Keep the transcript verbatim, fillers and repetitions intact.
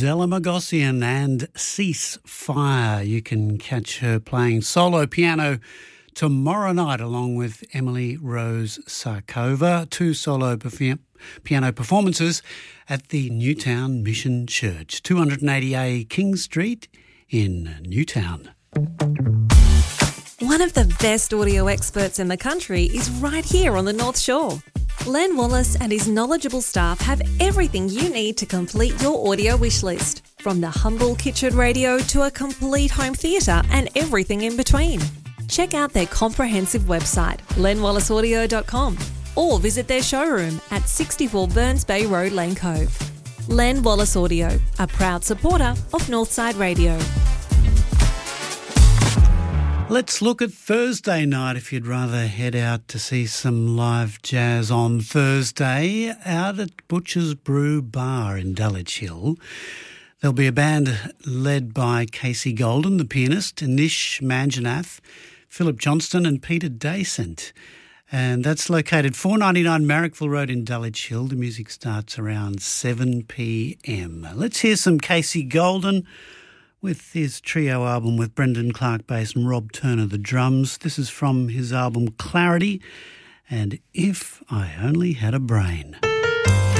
Zella Magossian and Cease Fire. You can catch her playing solo piano tomorrow night along with Emily Rose Sarkova. Two solo perf- piano performances at the Newtown Mission Church, two eighty A King Street in Newtown. One of the best audio experts in the country is right here on the North Shore. Len Wallace and his knowledgeable staff have everything you need to complete your audio wish list, from the humble kitchen radio to a complete home theatre and everything in between. Check out their comprehensive website, len wallace audio dot com, or visit their showroom at sixty-four Burns Bay Road, Lane Cove. Len Wallace Audio, a proud supporter of Northside Radio. Let's look at Thursday night if you'd rather head out to see some live jazz on Thursday out at Butcher's Brew Bar in Dulwich Hill. There'll be a band led by Casey Golden, the pianist, Nish Manjanath, Philip Johnston and Peter Dacent. And that's located four ninety-nine Marrickville Road in Dulwich Hill. The music starts around seven p.m. Let's hear some Casey Golden with his trio album with Brendan Clark bass and Rob Turner the drums. This is from his album Clarity and If I Only Had a Brain.